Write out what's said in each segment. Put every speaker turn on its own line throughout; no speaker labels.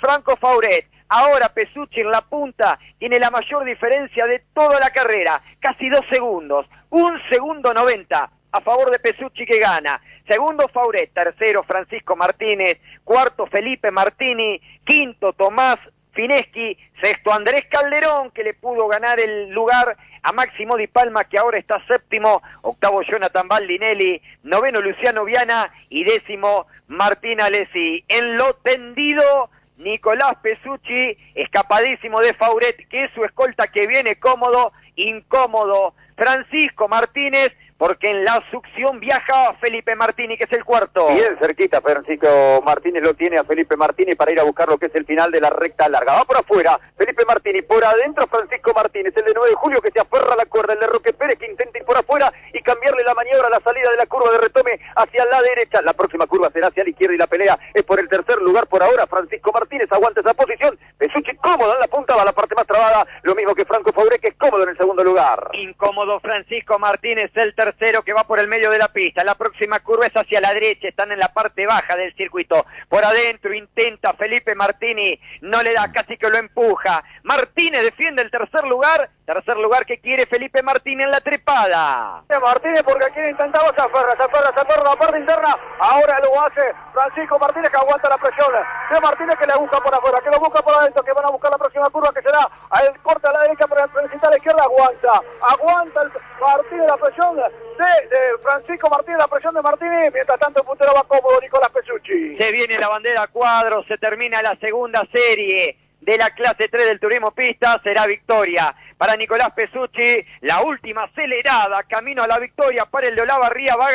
Franco Fauret. Ahora Pesucci en la punta tiene la mayor diferencia de toda la carrera, casi 2 segundos, 1 segundo 90 a favor de Pesucci que gana. Segundo Fauret, tercero Francisco Martínez, cuarto Felipe Martini, quinto Tomás Fineschi, sexto Andrés Calderón, que le pudo ganar el lugar a Máximo Di Palma, que ahora está séptimo, octavo Jonathan Baldinelli, noveno Luciano Viana y décimo Martín Alessi. En lo tendido, Nicolás Pesucci, escapadísimo de Fauret, que es su escolta que viene cómodo, incómodo. Francisco Martínez, porque en la succión viaja Felipe Martini, que es el cuarto.
Bien cerquita, Francisco Martínez lo tiene a Felipe Martini para ir a buscar lo que es el final de la recta larga. Va por afuera, Felipe Martini, por adentro Francisco Martínez, el de 9 de julio que se aferra a la cuerda, el de Roque Pérez que intenta ir por afuera y cambiarle la maniobra a la salida de la curva de retome hacia la derecha. La próxima curva será hacia la izquierda y la pelea es por el tercer lugar por ahora. Francisco Martínez aguanta esa posición, Pesucci cómodo en la punta, va a la parte más trabada, lo mismo que Franco Fauret, que es cómodo en el segundo lugar.
Incómodo Francisco Martínez, el tercero que va por el medio de la pista. La próxima curva es hacia la derecha, están en la parte baja del circuito. Por adentro intenta Felipe Martini, no le da, casi que lo empuja. Martínez defiende el tercer lugar que quiere Felipe Martínez en la trepada.
Martínez porque aquí intentaba, se aferra la parte interna, ahora lo hace Francisco Martínez que aguanta la presión de Martínez, que le busca por afuera, que lo busca por adentro, que van a buscar la próxima curva que será el corte a la derecha para el a la izquierda, aguanta el Martínez la presión de Francisco Martínez, la presión de Martínez, mientras tanto el puntero va cómodo Nicolás Pesucci.
Se viene la bandera a cuadros, se termina la segunda serie de la clase 3 del turismo pista, será victoria para Nicolás Pesucci, la última acelerada, camino a la victoria para el de Olavarría, va a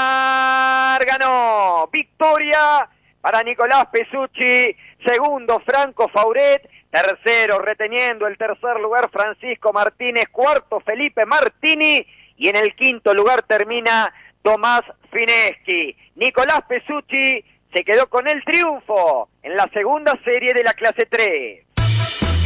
ganar, ganó, victoria para Nicolás Pesucci, segundo Franco Fauret, tercero reteniendo el tercer lugar Francisco Martínez, cuarto Felipe Martini y en el quinto lugar termina Tomás Fineschi. Nicolás Pesucci se quedó con el triunfo en la segunda serie de la clase 3.